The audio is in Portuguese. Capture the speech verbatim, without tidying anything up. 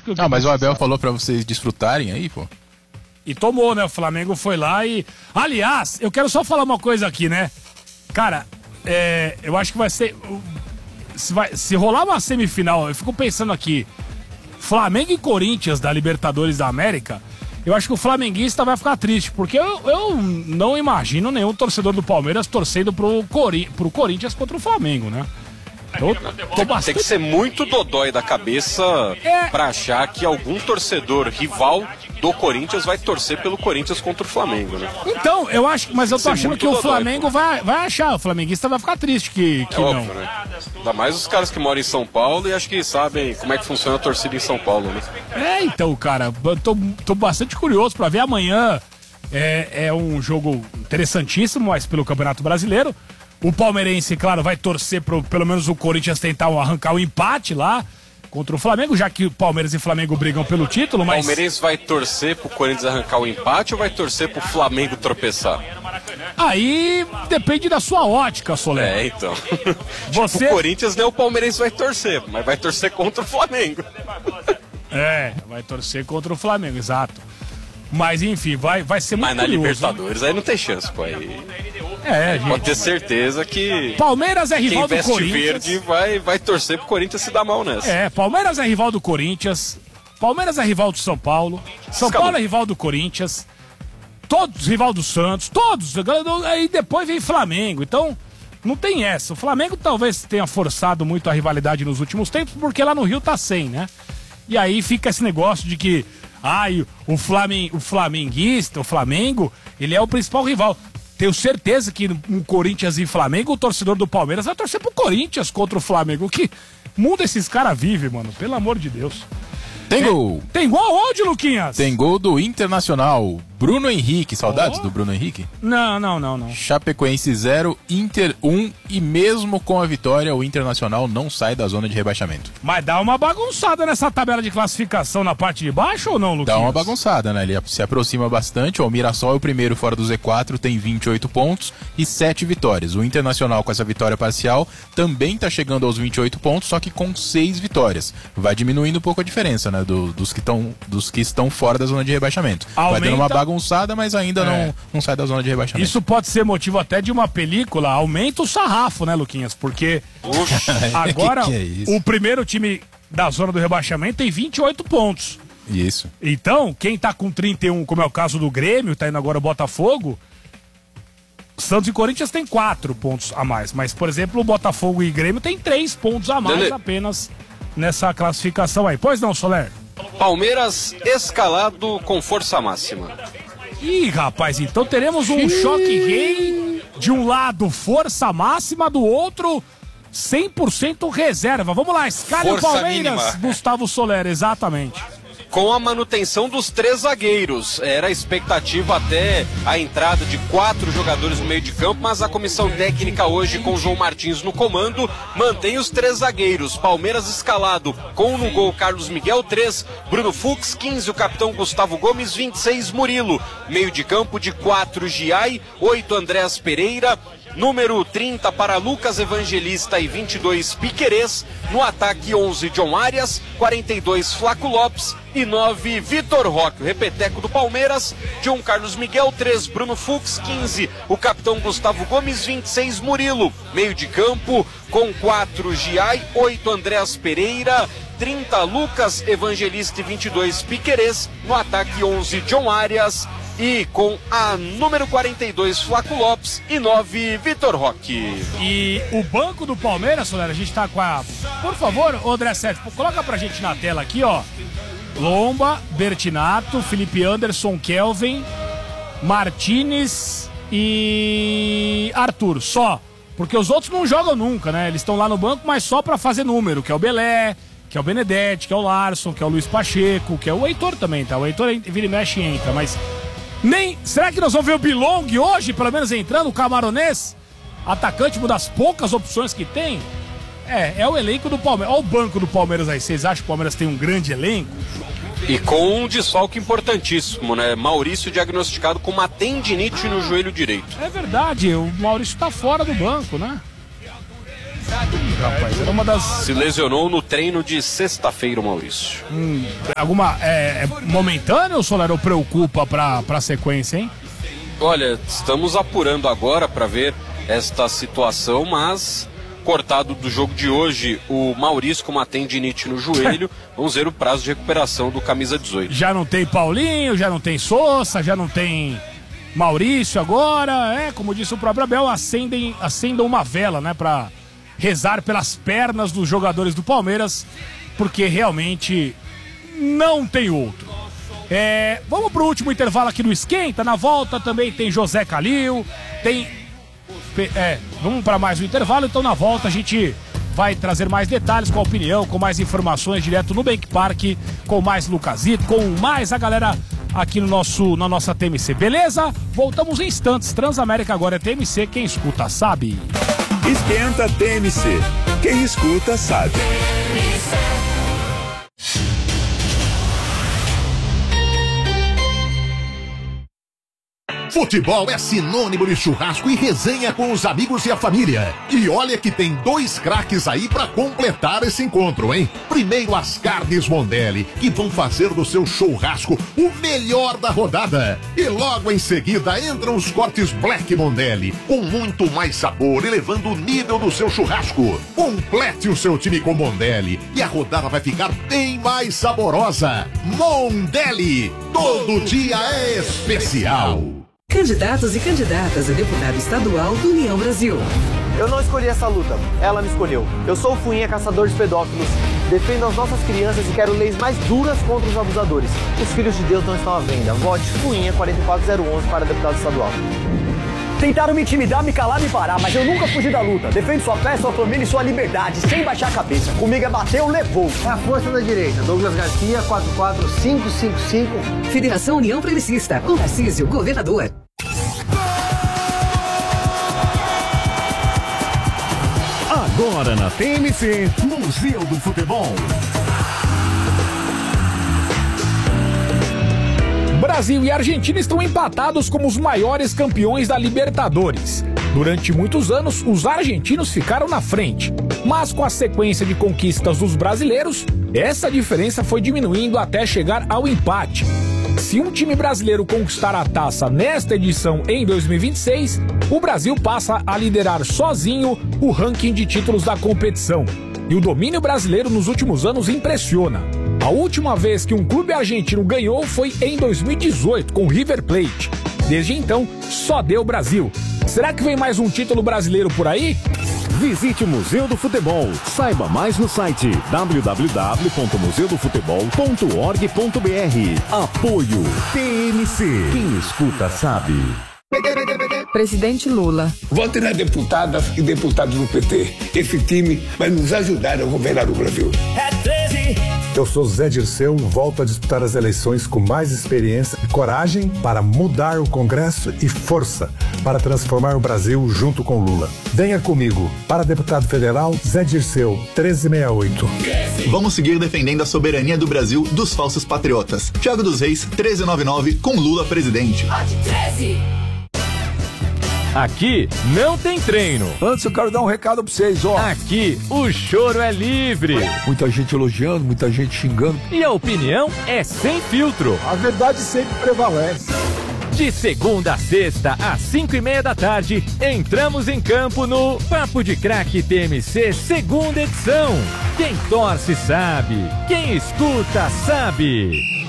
lógico que... Ah, mas o Abel falou pra vocês desfrutarem aí, pô. E tomou, né? O Flamengo foi lá e... Aliás, eu quero só falar uma coisa aqui, né? Cara, é, eu acho que vai ser... Se, vai, se rolar uma semifinal, eu fico pensando aqui, Flamengo e Corinthians da Libertadores da América, eu acho que o flamenguista vai ficar triste, porque eu, eu não imagino nenhum torcedor do Palmeiras torcendo pro, Cori, pro Corinthians contra o Flamengo, né? Tô, tô bastante... Tem que ser muito dodói da cabeça é... pra achar que algum torcedor rival do Corinthians vai torcer pelo Corinthians contra o Flamengo, né? Então, eu acho, mas eu tô achando que o dodói, Flamengo vai, vai achar, o flamenguista vai ficar triste que, que é não. Óbvio, né? Ainda mais os caras que moram em São Paulo e acho que sabem como é que funciona a torcida em São Paulo, né? É, então, cara, eu tô, tô bastante curioso pra ver amanhã. É, é um jogo interessantíssimo, mas pelo Campeonato Brasileiro. O palmeirense, claro, vai torcer pro, pelo menos o Corinthians tentar arrancar o empate lá contra o Flamengo, já que o Palmeiras e Flamengo brigam pelo título, mas... O palmeirense vai torcer pro Corinthians arrancar o empate ou vai torcer pro Flamengo tropeçar? Aí depende da sua ótica, Soler. É, então. Você... Tipo, o Corinthians não, o palmeirense vai torcer, mas vai torcer contra o Flamengo. É, vai torcer contra o Flamengo, exato. Mas enfim, vai, vai ser muito Mas na curioso, Libertadores né? aí não tem chance, pô. Aí... É, gente. Pode ter certeza que Palmeiras é rival quem do veste Corinthians. verde vai, vai torcer pro Corinthians se dar mal nessa. É, Palmeiras é rival do Corinthians. Palmeiras é rival do São Paulo. São Escalou. Paulo é rival do Corinthians. Todos rival do Santos. Todos. Aí depois vem Flamengo. Então, não tem essa. O Flamengo talvez tenha forçado muito a rivalidade nos últimos tempos, porque lá no Rio tá sem, né? E aí fica esse negócio de que ai, o, Flamen, o flamenguista, o Flamengo, ele é o principal rival. Tenho certeza que no Corinthians e Flamengo, o torcedor do Palmeiras vai torcer pro Corinthians contra o Flamengo. Que mundo esses caras vivem, mano? Pelo amor de Deus. Tem é, gol. Tem gol aonde, Luquinhas? Tem gol do Internacional. Bruno Henrique, saudades oh. do Bruno Henrique? Não, não, não, não. Chapecoense zero, Inter um, e mesmo com a vitória, o Internacional não sai da zona de rebaixamento. Mas dá uma bagunçada nessa tabela de classificação na parte de baixo ou não, Luquinhas? Dá uma bagunçada, né? Ele se aproxima bastante. O Mirassol é o primeiro fora do Z quatro, tem vinte e oito pontos e sete vitórias. O Internacional, com essa vitória parcial, também está chegando aos vinte e oito pontos, só que com seis vitórias. Vai diminuindo um pouco a diferença, né? Do, dos, que tão, dos que estão fora da zona de rebaixamento. Aumenta... Vai dando uma bagunçada. Mas ainda é. não, não sai da zona de rebaixamento. Isso pode ser motivo até de uma película. Aumenta o sarrafo, né, Luquinhas? Porque agora que que é o primeiro time da zona do rebaixamento tem vinte e oito pontos. Isso. Então, quem tá com trinta e um, como é o caso do Grêmio, tá indo agora o Botafogo, Santos e Corinthians tem quatro pontos a mais. Mas, por exemplo, o Botafogo e Grêmio tem três pontos a mais Dele... apenas nessa classificação aí. Pois não, Soler? Palmeiras escalado com força máxima. Ih, rapaz, então teremos um choque rei. De um lado, força máxima, do outro, cem por cento reserva. Vamos lá, escale o Palmeiras, mínima. Gustavo Soler, exatamente. Com a manutenção dos três zagueiros. Era a expectativa até a entrada de quatro jogadores no meio de campo, mas a comissão técnica hoje, com João Martins no comando, mantém os três zagueiros. Palmeiras escalado com no gol Carlos Miguel, três, Bruno Fux, quinze, o capitão Gustavo Gomes, vinte e seis, Murilo. Meio de campo de quatro, Giai, oito, Andrés Pereira, número trinta para Lucas Evangelista e vinte e dois, Piquerez. No ataque, onze, John Arias, quarenta e dois, Flaco Lopes e nove, Vitor Roque. O repeteco do Palmeiras, John Carlos Miguel, três, Bruno Fux, quinze, o capitão Gustavo Gomes, vinte e seis, Murilo. Meio de campo com quatro, Giai, oito, Andrés Pereira, trinta, Lucas Evangelista e vinte e dois, Piquerez. No ataque, onze, John Arias e com a número quarenta e dois, Flaco Lopes e nove, Vitor Roque. E o banco do Palmeiras, Soler, a gente tá com a... Por favor, André Sérgio, coloca pra gente na tela aqui, ó. Lomba, Bertinato, Felipe Anderson, Kelvin, Martinez e Arthur, só. Porque os outros não jogam nunca, né? Eles estão lá no banco, mas só pra fazer número, que é o Belé, que é o Benedetti, que é o Larson, que é o Luiz Pacheco, que é o Heitor também, tá? O Heitor vira e mexe e entra, mas... Nem... Será que nós vamos ver o Bilong hoje, pelo menos entrando, o camaronês? Atacante, uma das poucas opções que tem. É, é o elenco do Palmeiras. Olha o banco do Palmeiras aí. Vocês acham que o Palmeiras tem um grande elenco? E com um desfalque importantíssimo, né? Maurício diagnosticado com uma tendinite no joelho direito. É verdade, o Maurício tá fora do banco, né? Rapaz, era uma das... Se lesionou no treino de sexta-feira, o Maurício. Hum, alguma... É, é momentâneo, Soler, ou preocupa pra, pra sequência, hein? Olha, estamos apurando agora para ver esta situação, mas cortado do jogo de hoje, o Maurício com uma tendinite no joelho. Vamos ver o prazo de recuperação do camisa dezoito. Já não tem Paulinho, já não tem Sousa, já não tem Maurício agora. É, como disse o próprio Abel, acendem, acendam uma vela, né, pra rezar pelas pernas dos jogadores do Palmeiras, porque realmente não tem outro. É, vamos pro último intervalo aqui no Esquenta. Na volta também tem José Calil, tem... É, vamos para mais um intervalo. Então na volta a gente vai trazer mais detalhes, com a opinião, com mais informações direto no Bank Park, com mais Lucasito, com mais a galera aqui no nosso, na nossa T M C, beleza? Voltamos em instantes. Transamérica agora é T M C, quem escuta sabe. Esquenta T M C, quem escuta sabe. Futebol é sinônimo de churrasco e resenha com os amigos e a família. E olha que tem dois craques aí pra completar esse encontro, hein? Primeiro as carnes Mondelli, que vão fazer do seu churrasco o melhor da rodada. E logo em seguida entram os cortes Black Mondelli, com muito mais sabor, elevando o nível do seu churrasco. Complete o seu time com Mondelli e a rodada vai ficar bem mais saborosa. Mondelli, todo dia é especial. Candidatos e candidatas a deputado estadual do União Brasil. Eu não escolhi essa luta, ela me escolheu. Eu sou o Fuinha, caçador de pedófilos. Defendo as nossas crianças e quero leis mais duras contra os abusadores. Os filhos de Deus não estão à venda. Vote Fuinha quatro quatro zero um para deputado estadual. Tentaram me intimidar, me calar, me parar, mas eu nunca fugi da luta. Defendo sua fé, sua família e sua liberdade, sem baixar a cabeça. Comigo é bateu, levou. É a força da direita. Douglas Garcia, quatro quatro cinco cinco cinco. Federação União Progressista, com Tarcísio, governador. Agora na T M C, Museu do Futebol. Brasil e Argentina estão empatados como os maiores campeões da Libertadores. Durante muitos anos, os argentinos ficaram na frente, mas com a sequência de conquistas dos brasileiros, essa diferença foi diminuindo até chegar ao empate. Se um time brasileiro conquistar a taça nesta edição em dois mil e vinte e seis, o Brasil passa a liderar sozinho o ranking de títulos da competição. E o domínio brasileiro nos últimos anos impressiona. A última vez que um clube argentino ganhou foi em dois mil e dezoito, com o River Plate. Desde então, só deu Brasil. Será que vem mais um título brasileiro por aí? Visite o Museu do Futebol. Saiba mais no site w w w ponto museu do futebol ponto org ponto b r. Apoio T M C. Quem escuta sabe. Presidente Lula. Vote nas deputadas e deputados do P T. Esse time vai nos ajudar a governar o Brasil. É treze. Eu sou Zé Dirceu, volto a disputar as eleições com mais experiência e coragem para mudar o Congresso e força para transformar o Brasil junto com Lula. Venha comigo. Para deputado federal, Zé Dirceu, treze sessenta e oito. Vamos seguir defendendo a soberania do Brasil dos falsos patriotas. Thiago dos Reis, treze noventa e nove, com Lula presidente. Aqui não tem treino. Antes eu quero dar um recado pra vocês, ó. Aqui o choro é livre. Muita gente elogiando, muita gente xingando. E a opinião é sem filtro. A verdade sempre prevalece. De segunda a sexta, às cinco e meia da tarde, entramos em campo no Papo de Craque T M C, segunda edição. Quem torce sabe, quem escuta sabe.